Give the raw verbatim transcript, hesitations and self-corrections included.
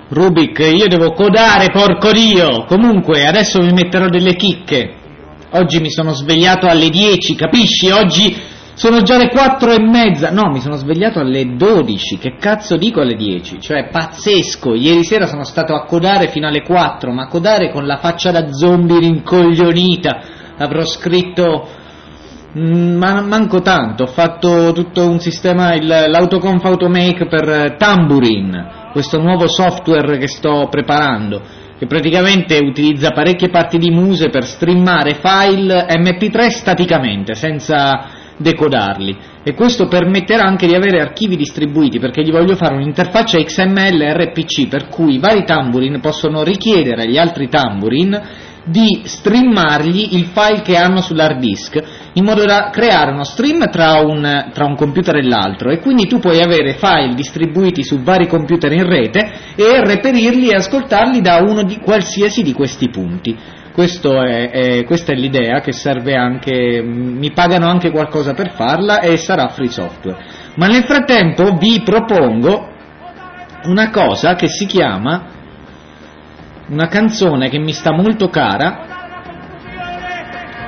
Rubik, io devo codare, porco Dio! Comunque, adesso mi metterò delle chicche. Oggi mi sono svegliato alle dieci, capisci? Oggi sono già le quattro e mezza. No, mi sono svegliato alle dodici. Che cazzo dico alle dieci? Cioè, pazzesco. Ieri sera sono stato a codare fino alle quattro, ma codare con la faccia da zombie rincoglionita. Avrò scritto... Ma manco tanto. Ho fatto tutto un sistema, il, l'autoconf automake per Tambourine, questo nuovo software che sto preparando, che praticamente utilizza parecchie parti di Muse per streamare file emme pi tre staticamente, senza decodarli, e questo permetterà anche di avere archivi distribuiti, perché gli voglio fare un'interfaccia X M L R P C per cui i vari Tambourine possono richiedere agli altri Tambourine di streamargli il file che hanno sull'hard disk, in modo da creare uno stream tra un, tra un computer e l'altro, e quindi tu puoi avere file distribuiti su vari computer in rete e reperirli e ascoltarli da uno di qualsiasi di questi punti. Questo è, è, questa è l'idea, che serve anche, mi pagano anche qualcosa per farla e sarà free software. Ma nel frattempo vi propongo una cosa che si chiama, una canzone che mi sta molto cara,